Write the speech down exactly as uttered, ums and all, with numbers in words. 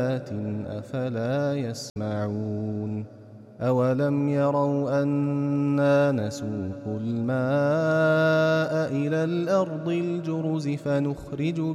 أفلا يسمعون أولم يروا أنا نسوق الماء إلى الأرض الجرز فنخرج